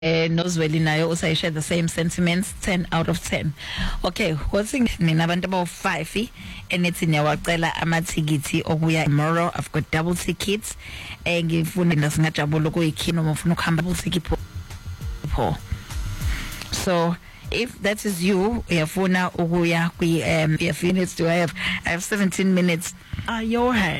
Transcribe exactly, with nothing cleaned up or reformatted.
Eh Nozweli nayo usa share the same sentiments, ten out of ten. Okay, what's in nina abantu aba five enithi niyawacela amathikiti okuya tomorrow. I've got double tickets. Eh ngifuna nasingajabula ukuyikhino mufuna ukuhamba double ticket pho. So if that is you, uyafuna ukuya kwi um you have minutes to I have I have seventeen minutes. Are your hand